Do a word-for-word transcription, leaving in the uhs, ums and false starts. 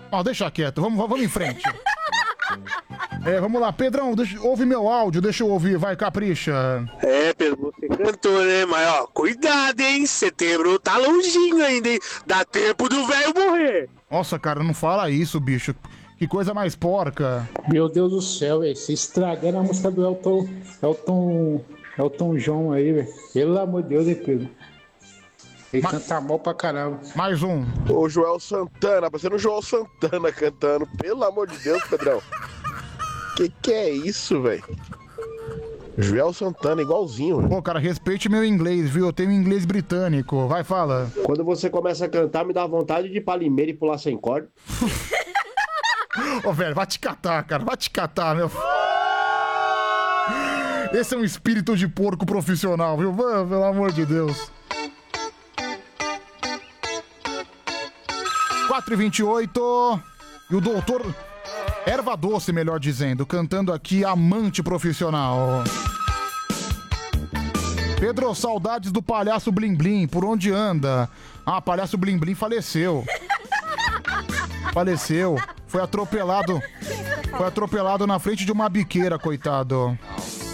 Ó, deixa quieto, vamos, vamos em frente. É, vamos lá, Pedrão, deixa, ouve meu áudio, deixa eu ouvir, vai, capricha. É, Pedro, você cantou, né? Mas, ó, cuidado, hein? Setembro tá longinho ainda, hein? Dá tempo do velho morrer. Nossa, cara, não fala isso, bicho. Que coisa mais porca. Meu Deus do céu, velho. Se estragando a música do Elton. Elton. Elton John aí, velho. Pelo amor de Deus, hein, Pedro. Ele Ma... canta mal pra caramba. Mais um. Ô, Joel Santana, parecendo o Joel Santana cantando. Pelo amor de Deus, Pedrão. Que que é isso, velho? Joel Santana, igualzinho, velho. Pô, cara, respeite meu inglês, viu? Eu tenho inglês britânico. Vai, fala. Quando você começa a cantar, me dá vontade de ir pra Limeira e pular sem corda. Ô, velho, vai te catar, cara. Vai te catar, meu. Esse é um espírito de porco profissional, viu? Pelo amor de Deus. quatro e vinte e oito. E o doutor... Erva doce, melhor dizendo, cantando aqui Amante Profissional. Pedro, saudades do palhaço Blim Blim, por onde anda? Ah, palhaço Blim Blim faleceu. Faleceu. Foi atropelado. Foi atropelado na frente de uma biqueira, coitado.